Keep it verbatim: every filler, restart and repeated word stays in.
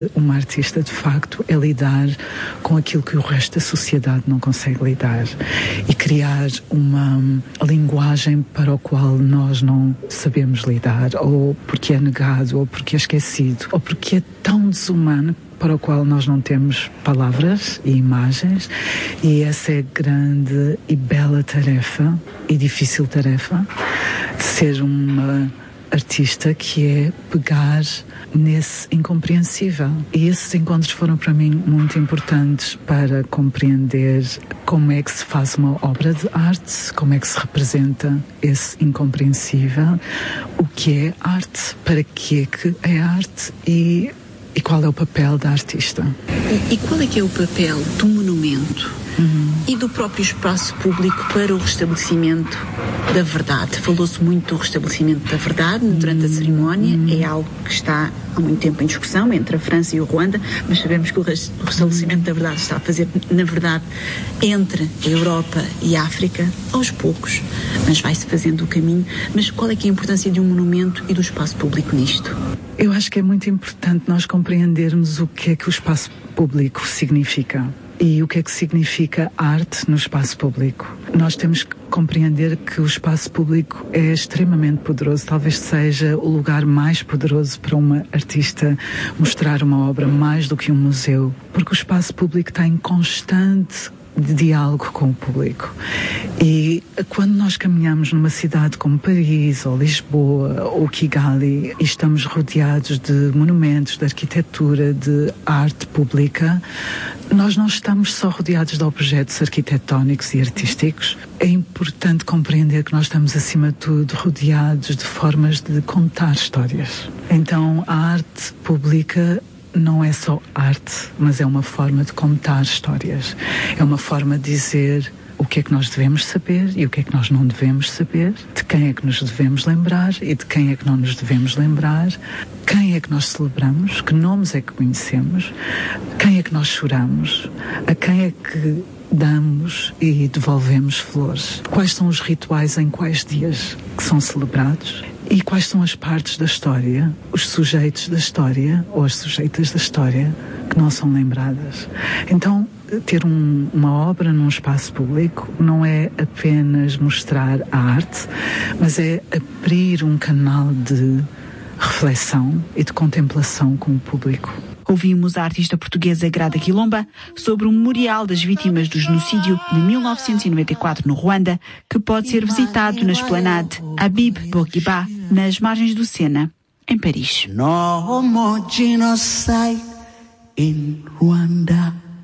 Uma artista, de facto, é lidar com aquilo que o resto da sociedade não consegue lidar e criar uma linguagem para o qual nós não sabemos lidar, ou porque é negado, ou porque é esquecido, ou porque é tão desumano para o qual nós não temos palavras e imagens, e essa é a grande e bela tarefa, e difícil tarefa, de ser uma artista, que é pegar nesse incompreensível. E esses encontros foram para mim muito importantes para compreender como é que se faz uma obra de arte, como é que se representa esse incompreensível, o que é arte, para que é que é arte e, e qual é o papel da artista. E, e qual é que é o papel do monumento Uhum. e do próprio espaço público para o restabelecimento da verdade? Falou-se muito do restabelecimento da verdade durante a cerimónia, uhum. é algo que está há muito tempo em discussão entre a França e o Ruanda, mas sabemos que o restabelecimento da verdade está a fazer, na verdade, entre a Europa e a África, aos poucos, mas vai-se fazendo o caminho. Mas qual é que é a importância de um monumento e do espaço público nisto? Eu acho que é muito importante nós compreendermos o que é que o espaço público significa. E o que é que significa arte no espaço público? Nós temos que compreender que o espaço público é extremamente poderoso, talvez seja o lugar mais poderoso para uma artista mostrar uma obra, mais do que um museu, porque o espaço público está em constante de diálogo com o público. E quando nós caminhamos numa cidade como Paris, ou Lisboa, ou Kigali, e estamos rodeados de monumentos, de arquitetura, de arte pública, nós não estamos só rodeados de objetos arquitetónicos e artísticos. É importante compreender que nós estamos, acima de tudo, rodeados de formas de contar histórias. Então, a arte pública não é só arte, mas é uma forma de contar histórias. É uma forma de dizer o que é que nós devemos saber e o que é que nós não devemos saber, de quem é que nos devemos lembrar e de quem é que não nos devemos lembrar, quem é que nós celebramos, que nomes é que conhecemos, quem é que nós choramos, a quem é que damos e devolvemos flores, quais são os rituais em quais dias que são celebrados. E quais são as partes da história, os sujeitos da história ou as sujeitas da história que não são lembradas. Então, ter um, uma obra num espaço público não é apenas mostrar a arte, mas é abrir um canal de reflexão e de contemplação com o público. Ouvimos a artista portuguesa Grada Quilomba sobre o Memorial das Vítimas do Genocídio de mil novecentos e noventa e quatro no Ruanda, que pode ser visitado na esplanade Habib Bourguiba, nas margens do Sena, em Paris. No more genocide in Rwanda.